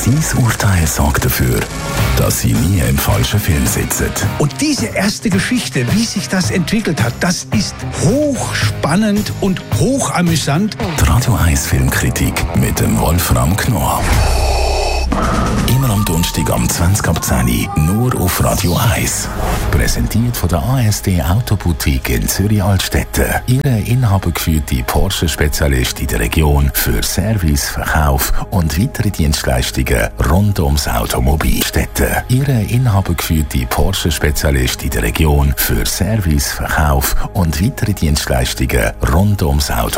Sein Urteil sorgt dafür, dass Sie nie im falschen Film sitzen. Und diese erste Geschichte, wie sich das entwickelt hat, das ist hochspannend und hochamüsant. Die Radio 1 Filmkritik mit dem Wolfram Knorr. Immer am Donnerstag am 20:10 nur auf Radio 1. Präsentiert von der ASD Autoboutique in Zürich-Altstetten. Ihre inhabergeführte Porsche-Spezialist in der Region für Service, Verkauf und weitere Dienstleistungen rund ums Automobil. Ihre inhabergeführte Porsche-Spezialist in der Region für Service, Verkauf und weitere Dienstleistungen rund ums Auto.